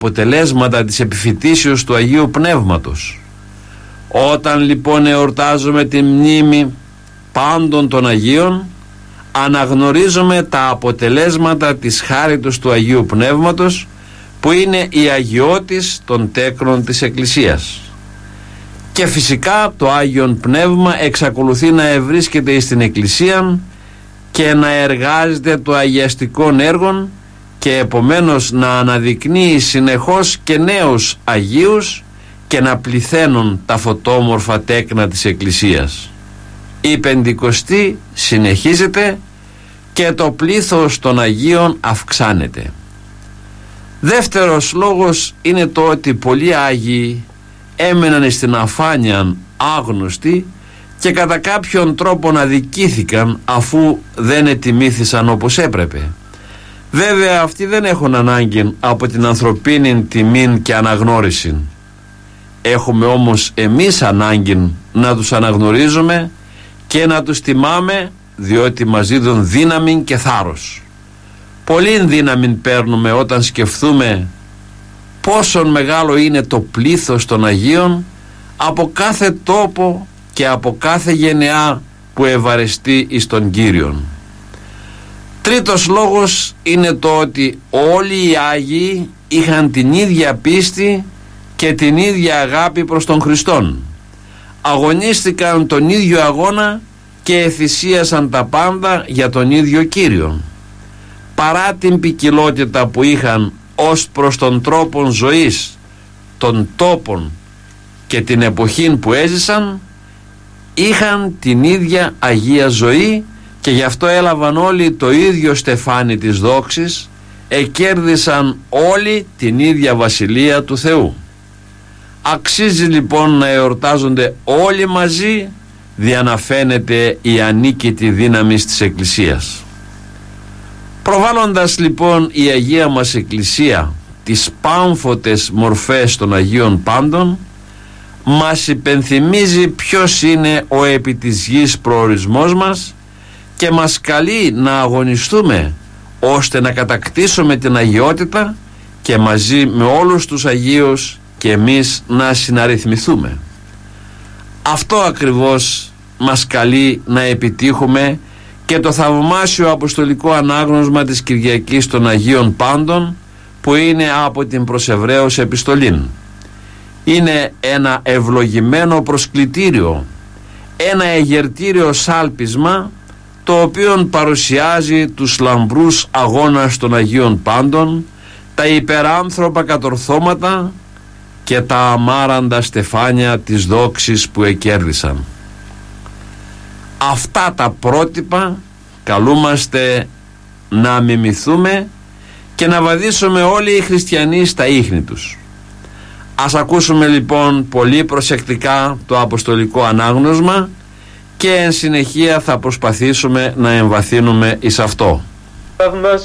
αποτελέσματα της επιφυτίσεως του Αγίου Πνεύματος. Όταν λοιπόν εορτάζουμε τη μνήμη πάντων των Αγίων, αναγνωρίζουμε τα αποτελέσματα της χάριτος του Αγίου Πνεύματος, που είναι η αγιώτης των τέκνων της Εκκλησίας. Και φυσικά το Άγιον Πνεύμα εξακολουθεί να ευρίσκεται στην Εκκλησία και να εργάζεται το αγιαστικών έργων, και επομένως να αναδεικνύει συνεχώς και νέους Αγίους και να πληθαίνουν τα φωτόμορφα τέκνα της Εκκλησίας. Η Πεντηκοστή συνεχίζεται και το πλήθος των Αγίων αυξάνεται. Δεύτερος λόγος είναι το ότι πολλοί Άγιοι έμεναν στην αφάνεια άγνωστοι και κατά κάποιον τρόπο αδικήθηκαν, αφού δεν ετιμήθησαν όπως έπρεπε. Βέβαια αυτοί δεν έχουν ανάγκη από την ανθρωπίνη τιμή και αναγνώριση. Έχουμε όμως εμείς ανάγκη να τους αναγνωρίζουμε και να τους τιμάμε, διότι μας δίδουν δύναμη και θάρρος. Πολύ δύναμη παίρνουμε όταν σκεφτούμε πόσο μεγάλο είναι το πλήθος των Αγίων από κάθε τόπο και από κάθε γενεά που ευαρεστεί εις τον Κύριον. Τρίτος λόγος είναι το ότι όλοι οι Άγιοι είχαν την ίδια πίστη και την ίδια αγάπη προς τον Χριστόν. Αγωνίστηκαν τον ίδιο αγώνα και εθυσίασαν τα πάντα για τον ίδιο Κύριον. Παρά την ποικιλότητα που είχαν ως προς τον τρόπο ζωής, των τόπων και την εποχή που έζησαν, είχαν την ίδια Αγία ζωή και γι' αυτό έλαβαν όλοι το ίδιο στεφάνι της δόξης, εκέρδισαν όλοι την ίδια βασιλεία του Θεού. Αξίζει λοιπόν να εορτάζονται όλοι μαζί, δια να φαίνεται η ανίκητη δύναμη της Εκκλησίας. Προβάλλοντας λοιπόν η Αγία μας Εκκλησία τις πάμφωτες μορφές των Αγίων πάντων, μας υπενθυμίζει ποιος είναι ο επί της γης προορισμός μας και μας καλεί να αγωνιστούμε ώστε να κατακτήσουμε την αγιότητα και μαζί με όλους τους Αγίους και εμείς να συναριθμηθούμε. Αυτό ακριβώς μας καλεί να επιτύχουμε και το θαυμάσιο αποστολικό ανάγνωσμα της Κυριακής των Αγίων Πάντων, που είναι από την προς Εβραίους επιστολήν. Είναι ένα ευλογημένο προσκλητήριο, ένα εγερτήριο σάλπισμα, το οποίο παρουσιάζει τους λαμπρούς αγώνας των Αγίων Πάντων, τα υπεράνθρωπα κατορθώματα και τα αμάραντα στεφάνια της δόξης που εκέρδισαν. Αυτά τα πρότυπα καλούμαστε να μιμηθούμε και να βαδίσουμε όλοι οι χριστιανοί στα ίχνη τους. Ας ακούσουμε λοιπόν πολύ προσεκτικά το αποστολικό ανάγνωσμα και εν συνεχεία θα προσπαθήσουμε να εμβαθύνουμε εις αυτό.